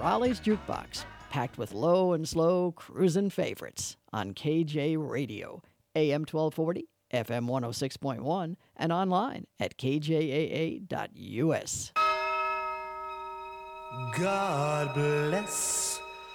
Raleigh's Jukebox, packed with low and slow cruisin' favorites on KJ Radio, AM 1240, FM 106.1, and online at kjaa.us. God bless